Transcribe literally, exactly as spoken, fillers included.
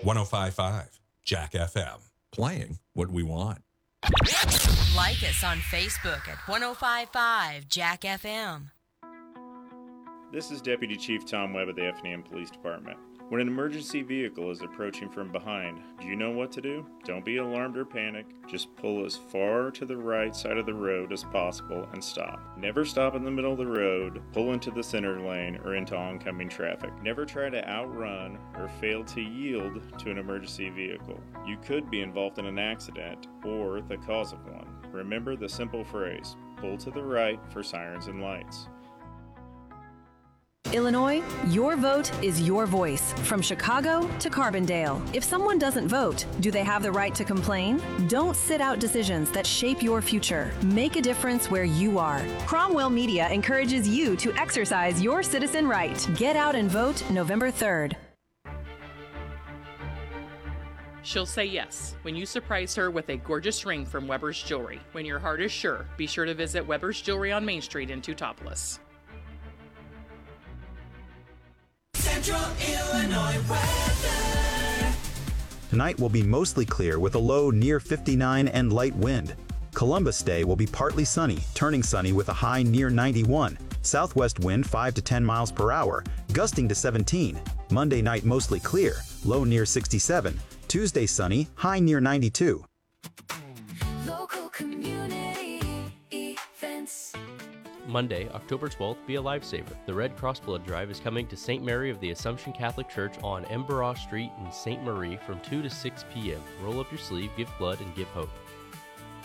one oh five point five Jack F M. Playing what we want. Like us on Facebook at one oh five point five Jack F M. This is Deputy Chief Tom Webb of the Effingham Police Department. When an emergency vehicle is approaching from behind, do you know what to do? Don't be alarmed or panic. Just pull as far to the right side of the road as possible and stop. Never stop in the middle of the road, pull into the center lane, or into oncoming traffic. Never try to outrun or fail to yield to an emergency vehicle. You could be involved in an accident or the cause of one. Remember the simple phrase, pull to the right for sirens and lights. Illinois, your vote is your voice. From Chicago to Carbondale. If someone doesn't vote, do they have the right to complain? Don't sit out decisions that shape your future. Make a difference where you are. Cromwell Media encourages you to exercise your citizen right. Get out and vote November third. She'll say yes when you surprise her with a gorgeous ring from Weber's Jewelry. When your heart is sure, be sure to visit Weber's Jewelry on Main Street in Teutopolis. Central Illinois weather. Tonight will be mostly clear with a low near fifty-nine and light wind. Columbus Day will be partly sunny, turning sunny with a high near ninety-one. Southwest wind five to ten miles per hour, gusting to seventeen. Monday night mostly clear, low near sixty-seven. Tuesday sunny, high near ninety-two. Local community events. Monday, October twelfth, be a lifesaver. The Red Cross Blood Drive is coming to Saint Mary of the Assumption Catholic Church on Emberaw Street in Saint Marie from two to six p.m. Roll up your sleeve, give blood, and give hope.